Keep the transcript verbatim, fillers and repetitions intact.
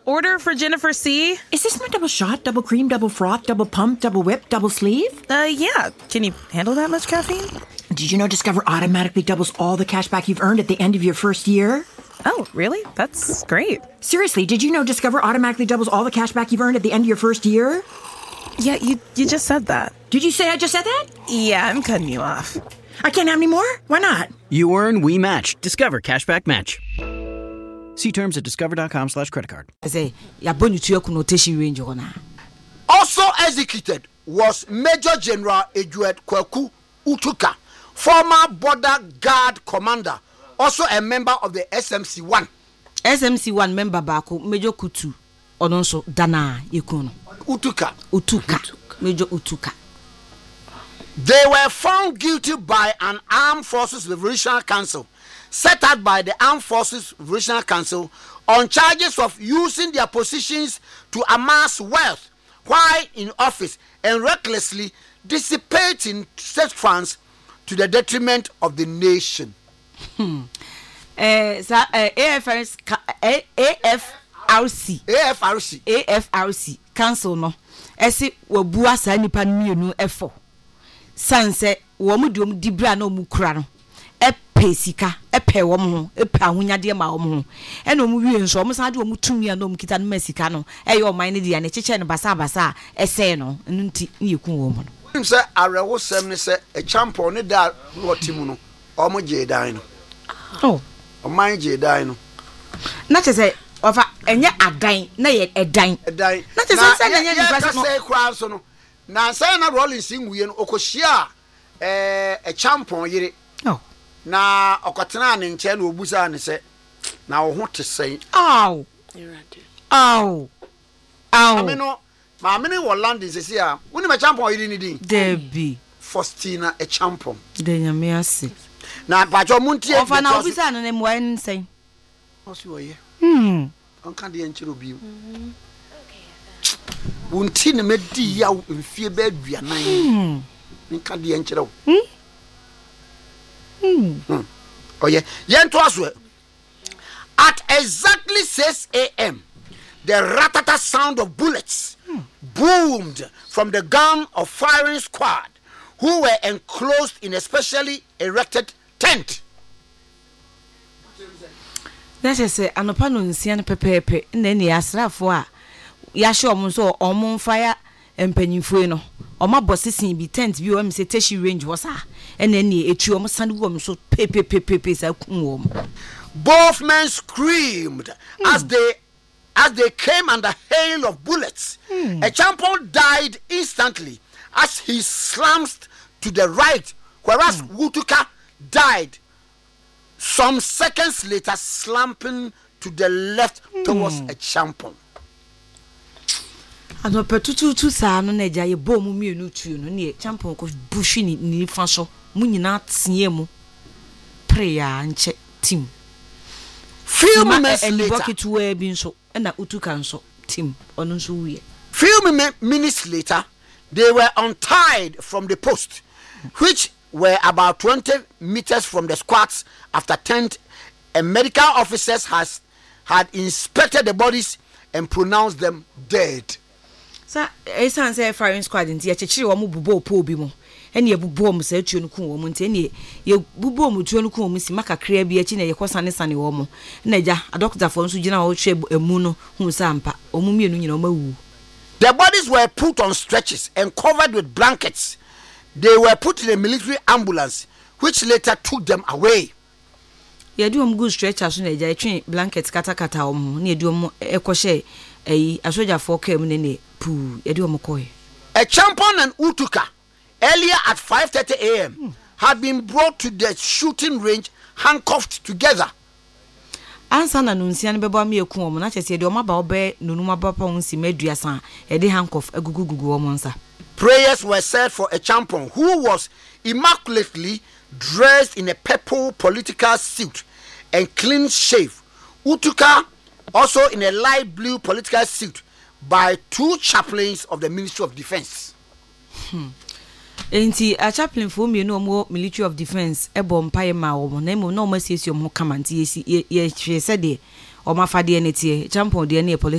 order for Jennifer C. Is this my double shot, double cream, double froth, double pump, double whip, double sleeve? Uh, yeah. Can you handle that much caffeine? Did you know Discover automatically doubles all the cash back you've earned at the end of your first year? Oh, really? That's great. Seriously, did you know Discover automatically doubles all the cash back you've earned at the end of your first year? Yeah, you you just said that. Did you say I just said that? Yeah, I'm cutting you off. I can't have any more? Why not? You earn, we match. Discover Cashback Match. See terms at discover.com slash credit card. Say, ya bonu to connotation range on. Also executed was Major General Edward Kwaku Utuka, former border guard commander, also a member of the S M C one. S M C one member Bako, Major Kutu, Ononso Dana Yekuno. Utuka. Utuka. Utuka. Major Utuka. They were found guilty by an Armed Forces Revolutionary Council, set out by the Armed Forces Revolutionary Council, on charges of using their positions to amass wealth while in office and recklessly dissipating state funds to the detriment of the nation. Hmm. Uh, so, uh, A F R C, A F R C, A F R C, A F R C Council no. Esi wabua sa nipa mienu efo. Sanse wo mu de mu dibra na mu kura no. Epe sika, epe wo mu ho, epe ahonyade ma wo mu ho. E na mu wie nso, mo san de wo mu tumi na mu kita no masika no. E ye o man ne dia ne cheche ne basa basa ese no. Nti ne yekun wo mu no. Him say arewo sem ne say a champion ne da lotimu no. O mo je dan no. Oh, o man je dan no. Na che say ofa enye adan na ye edan. Edan. Na che say say na ye nipa no. Na say kra so no. Na say na Rollins nwuye no okohia eh a champion yire. Oh. Na okotena ne nche na obusa ne se na wo ho te sei. Aw. Aw. Aw. Ameno ma amene wo London se sia. Woni ma champion yire ni din. Debbie. Faustina a champion. De nyame ase. Na bajo muntie. Ofa na obusa no ne mo en sei. Osi oye. Hmm. Onka de enchiro bi. Mhm. Okay. Wunti ne medi ya mfie ba aduanan. Hmm. Nka de enchiro. Hmm. Hmm. Hmm. Oh yeah. Yen to aso. At exactly six a.m., the ratata sound of bullets hmm. boomed from the gun of firing squad, who were enclosed in a specially erected tent. That is say anopa no nsia no pepepe na ne asrafo a ya hye omo so omo fire empanyinfo no omo bosesin bi tent bi o am say teshi range was a ene ne etu omo sande wo so pepepepe sa kun wo. Both men screamed mm. as they as they came under hail of bullets. Mm. A champion died instantly as he slumped to the right, whereas mm. Utuka died some seconds later, slumping to the left mm. towards a champion. Ano petutu tu sa no na ja ye bom mu mienu tu no ne champion ko bushi ni ni fa so mu nyina tie mu prayer nche team. Few minutes later, bucket bi nso na Utuka nso team ono nso wie. Few minutes later, they were untied from the post, which were about twenty meters from the squads after tent, and medical officers has had inspected the bodies and pronounced them dead. Sir, esan say firing squad nti achechiri wo mu bubo po obi mu. Ene ye bubo mu sa tuo no kun wo mu nti ene ye bubo mu tuo no kun wo mu si maka kra bi achi na ye kosane sane wo mu. Na ja a doctor for nso gina wo hwe emu no hu sa ampa. Omu mienu nyina o mawu. The bodies were put on stretchers and covered with blankets. They were put in a military ambulance, which later took them away. You do um good stretchers so na ja twen blankets kata kata om na edu um ekoshe eh asoja for came ne pu edu um koy. A champion and Utuka earlier at five thirty a.m. Hmm. had been brought to the shooting range handcuffed together. Ansa na nunsia ne bebo am ekun om na chese de om aba obe nunuma papa unsi meduasa e de handcuff agugugugu om nsa. Prayers were said for a champion who was immaculately dressed in a purple political suit and clean shave. Utuka also in a light blue political suit by two chaplains of the Ministry of Defense. Hmm. Enti a chaplain for me no more Military of Defense e bom paye ma wo na mo no ma siesie mo kamanti ye ye hwe se de o ma fa de ne tie champion de ne